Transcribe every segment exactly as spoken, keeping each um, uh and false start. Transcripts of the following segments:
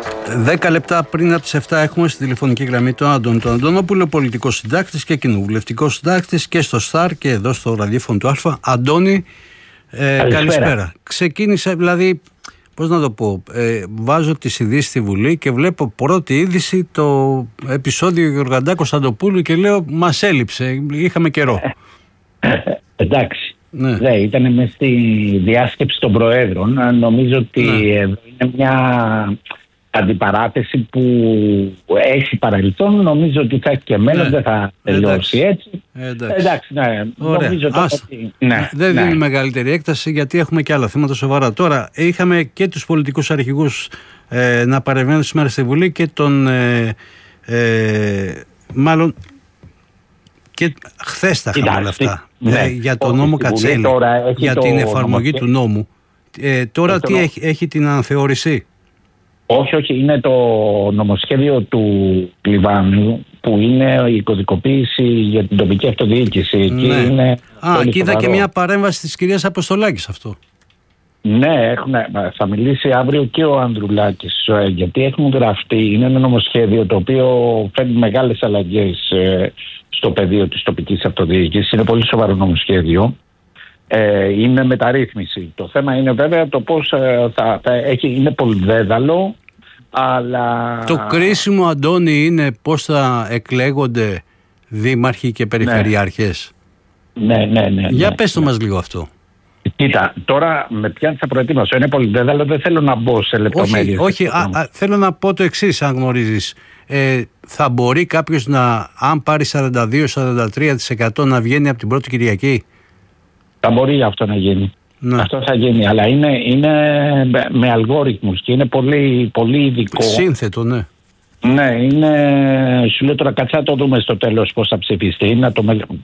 Δέκα λεπτά πριν από τις επτά έχουμε στη τηλεφωνική γραμμή τον Αντώνη τον Αντωνόπουλο, πολιτικός συντάκτης και κοινοβουλευτικός συντάκτης και στο Σταρ και εδώ στο ραδιόφωνο του Α. Αντώνη, ε, καλησπέρα. Ξεκίνησε, δηλαδή, πώς να το πω, ε, βάζω τις ειδήσεις στη Βουλή και βλέπω πρώτη είδηση το επεισόδιο Γεωργαντά Κωνσταντοπούλου και λέω μας έλειψε, είχαμε καιρό. Εντάξει. Ναι. Ναι, ήταν μες στη διάσκεψη των Προέδρων. Νομίζω ότι ναι. Εδώ είναι μια αντιπαράθεση που έχει παρελθόν. Νομίζω ότι θα έχει και μέλλον, ναι. Δεν θα τελειώσει έτσι. Εντάξει, Εντάξει ναι. Νομίζω ότι... ναι, δεν ναι. δίνει μεγαλύτερη έκταση γιατί έχουμε και άλλα θέματα σοβαρά. Τώρα είχαμε και τους πολιτικούς αρχηγούς ε, να παρεμβαίνουν σήμερα στη Βουλή και τον ε, ε, μάλλον και χθες τα είχαμε όλα αυτά. Ναι. Ε, για τον νόμο Κατσέλη, για την εφαρμογή του νόμου. Ε, τώρα τι έχει, έχει την αναθεώρηση? Όχι, όχι, είναι το νομοσχέδιο του Κλιβάνου που είναι η κωδικοποίηση για την τοπική αυτοδιοίκηση. Ναι. Εκεί είναι Α, και είδα και μια παρέμβαση της κυρίας Αποστολάκη σε αυτό. Ναι, έχουν, θα μιλήσει αύριο και ο Ανδρουλάκης, γιατί έχουν γραφτεί, είναι ένα νομοσχέδιο το οποίο φέρνει μεγάλες αλλαγές στο πεδίο της τοπικής αυτοδιοίκησης. Είναι πολύ σοβαρό νομοσχέδιο. Ε, είναι μεταρρύθμιση. Το θέμα είναι βέβαια το πώς θα, θα έχει, είναι πολυδέδαλο, αλλά... Το κρίσιμο, Αντώνη, είναι πώς θα εκλέγονται δήμαρχοι και περιφερειάρχες. Ναι, ναι, ναι. ναι Για ναι, πες το ναι. μας λίγο αυτό. Κοίτα, τώρα με ποιαν θα προετοίμασω. Είναι πολυδέδαλο, δεν θέλω να μπω σε λεπτομέρειες. Όχι, όχι α, α, θέλω να πω το εξής, αν γνωρίζεις. Ε, θα μπορεί κάποιος να, αν πάρει σαράντα δύο με σαράντα τρία τοις εκατό, να βγαίνει από την πρώτη Κυριακή? Θα μπορεί αυτό να γίνει. Ναι. Αυτό θα γίνει, αλλά είναι, είναι με αλγόριθμους και είναι πολύ, πολύ ειδικό. Σύνθετο, ναι. Ναι, είναι, σου λέω τώρα κάτσε να το δούμε στο τέλος πώς θα ψηφιστεί, να, το,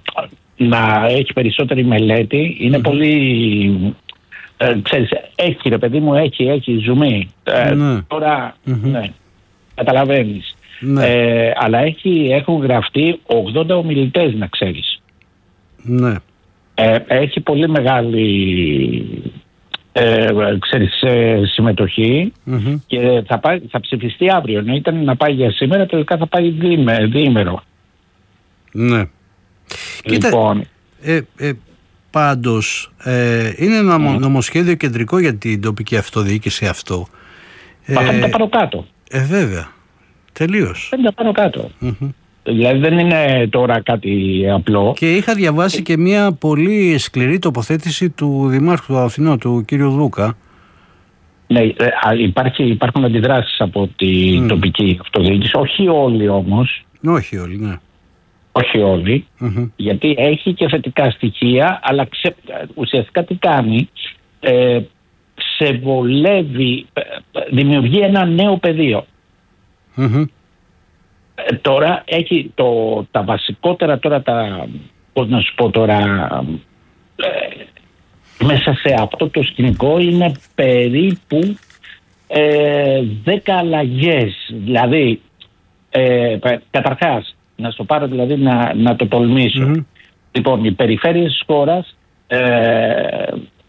να έχει περισσότερη μελέτη. Είναι mm-hmm. πολύ, ε, ξέρεις, έχει ρε παιδί μου, έχει, έχει ζουμί. Ε, ναι. Τώρα, mm-hmm. ναι, καταλαβαίνεις. Ναι. Ε, αλλά έχει, έχουν γραφτεί ογδόντα ομιλητές, να ξέρεις. Ναι. Ε, έχει πολύ μεγάλη ε, ξέρεις, ε, συμμετοχή mm-hmm. και θα, πάει, θα ψηφιστεί αύριο. Ναι, ήταν να πάει για σήμερα, τελικά θα πάει διήμε, διήμερο. Ναι. Λοιπόν, ε, ε, πάντως ε, είναι ένα mm. νομοσχέδιο κεντρικό για την τοπική αυτοδιοίκηση αυτό. Μα θα είναι τα πάνω κάτω. Ε, βέβαια. Τελείως. Θα είναι τα πάνω κάτω. Mm-hmm. Δηλαδή δεν είναι τώρα κάτι απλό. Και είχα διαβάσει και μια πολύ σκληρή τοποθέτηση του Δημάρχου του Αθηνών, του κύριου Δούκα. Ναι, υπάρχει, υπάρχουν αντιδράσεις από την mm. τοπική αυτοδιοίκηση. Όχι όλοι όμως. Όχι όλοι, ναι. Όχι όλοι. Mm-hmm. Γιατί έχει και θετικά στοιχεία, αλλά ξε, ουσιαστικά τι κάνει. Ε, ξεβολεύει, δημιουργεί ένα νέο πεδίο. Mm-hmm. Ε, τώρα έχει το, τα βασικότερα τώρα τα, πώς να σου πω τώρα, ε, μέσα σε αυτό το σκηνικό είναι περίπου ε, δέκα αλλαγές. Δηλαδή, ε, καταρχάς, να στο πάρω δηλαδή να, να το τολμήσω. Mm-hmm. Λοιπόν, οι περιφέρειες της χώρας ε,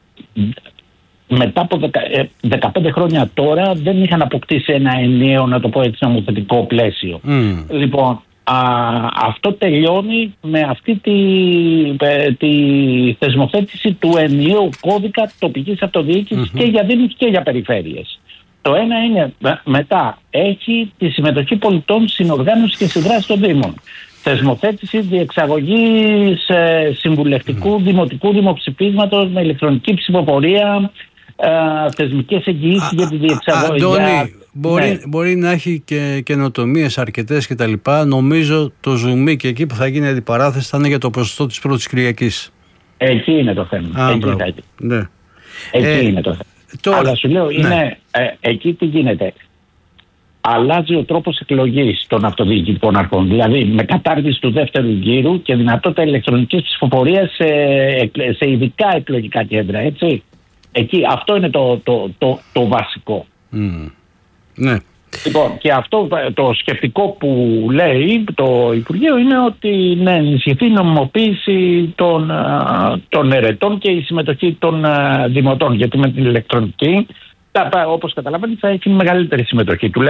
μετά από δεκαπέντε χρόνια τώρα δεν είχαν αποκτήσει ένα ενιαίο, να το πω έτσι, νομοθετικό πλαίσιο. Mm. Λοιπόν, α, αυτό τελειώνει με αυτή τη, τη θεσμοθέτηση του ενιαίου κώδικα τοπικής αυτοδιοίκησης mm-hmm. και για δήμους και για περιφέρειες. Το ένα είναι μετά έχει τη συμμετοχή πολιτών στην οργάνωση και στη δράση των δήμων. Θεσμοθέτηση διεξαγωγής ε, συμβουλευτικού mm. δημοτικού δημοψηφίσματος με ηλεκτρονική ψηφοφορία, ε, θεσμικές εγγυήσεις για τη διεξαγωγή. Αντώνη, μπορεί, ναι. μπορεί να έχει και καινοτομίες αρκετές και τα λοιπά. Νομίζω το ζουμί και εκεί που θα γίνει αντιπαράθεση θα είναι για το ποσοστό της πρώτης Κυριακής. Εκεί είναι το θέμα. Α, εκεί θα είναι. Ναι. Εκεί ε, είναι το θέμα. Τώρα, αλλά σου λέω, είναι, ναι. ε, εκεί τι γίνεται. Αλλάζει ο τρόπος εκλογής των αυτοδιοικητικών αρχών. Δηλαδή με κατάργηση του δεύτερου γύρου και δυνατότητα ηλεκτρονικής ψηφοφορίας σε, σε ειδικά εκλογικά κέντρα. Έτσι. Εκεί, αυτό είναι το, το, το, το βασικό. Mm. Ναι. Λοιπόν, και αυτό το σκεπτικό που λέει το Υπουργείο είναι ότι ναι, ενισχυθεί η νομιμοποίηση των, των ερετών και η συμμετοχή των δημοτών. Γιατί με την ηλεκτρονική, όπως καταλαβαίνετε, θα έχει μεγαλύτερη συμμετοχή.